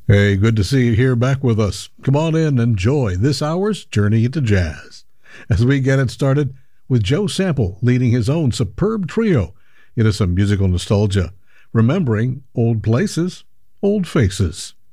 Hey, good to see you here back with us. Come on in and enjoy this hour's Journey into Jazz as we get it started with Joe Sample leading his own superb trio into some musical nostalgia, remembering old places, old faces.